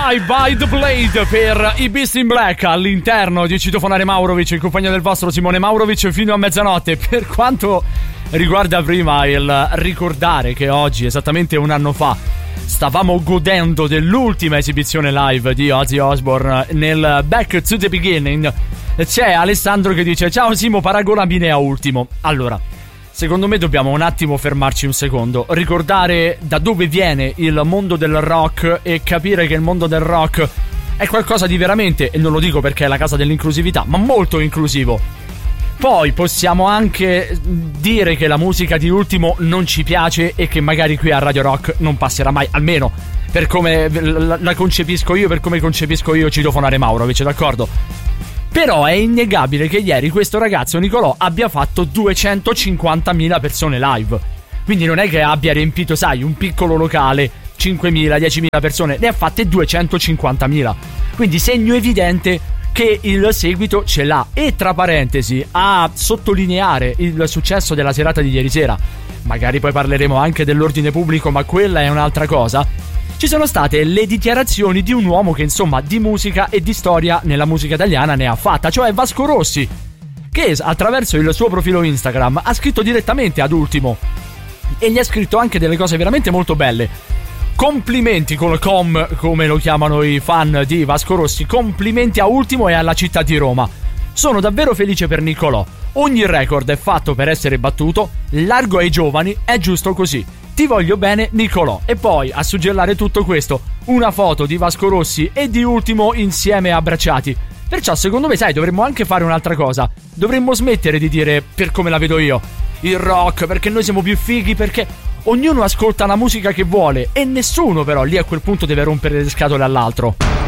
Die by the Blade per i Beast in Black all'interno di Citofonare Maurovic in compagnia del vostro Simone Maurovic fino a mezzanotte. Per quanto riguarda prima il ricordare che oggi, esattamente un anno fa, stavamo godendo dell'ultima esibizione live di Ozzy Osbourne nel Back to the Beginning, c'è Alessandro che dice: ciao Simo, paragonabile a Ultimo. Allora, secondo me dobbiamo un attimo fermarci un secondo, ricordare da dove viene il mondo del rock e capire che il mondo del rock è qualcosa di veramente, e non lo dico perché è la casa dell'inclusività, ma molto inclusivo. Poi possiamo anche dire che la musica di Ultimo non ci piace e che magari qui a Radio Rock non passerà mai, almeno per come la concepisco io, per come concepisco io Citofonare Maurovic, d'accordo? Però è innegabile che ieri questo ragazzo Nicolò abbia fatto 250.000 persone live. Quindi non è che abbia riempito, sai, un piccolo locale, 5.000, 10.000 persone, ne ha fatte 250.000. Quindi segno evidente che il seguito ce l'ha. E tra parentesi, a sottolineare il successo della serata di ieri sera, magari poi parleremo anche dell'ordine pubblico, ma quella è un'altra cosa, ci sono state le dichiarazioni di un uomo che insomma di musica e di storia nella musica italiana ne ha fatta, cioè Vasco Rossi, che attraverso il suo profilo Instagram ha scritto direttamente ad Ultimo e gli ha scritto anche delle cose veramente molto belle. Complimenti col com, come lo chiamano i fan di Vasco Rossi, complimenti a Ultimo e alla città di Roma. Sono davvero felice per Niccolò. Ogni record è fatto per essere battuto, largo ai giovani, è giusto così. Ti voglio bene, Niccolò. E poi, a suggellare tutto questo, una foto di Vasco Rossi e di Ultimo insieme abbracciati. Perciò, secondo me, sai, dovremmo anche fare un'altra cosa. Dovremmo smettere di dire, per come la vedo io, il rock, perché noi siamo più fighi, perché ognuno ascolta la musica che vuole e nessuno però lì a quel punto deve rompere le scatole all'altro.